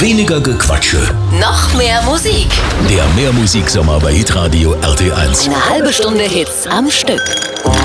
Weniger Gequatsche. Noch mehr Musik. Der Mehrmusiksommer bei Hitradio RT1. Eine halbe Stunde Hits am Stück.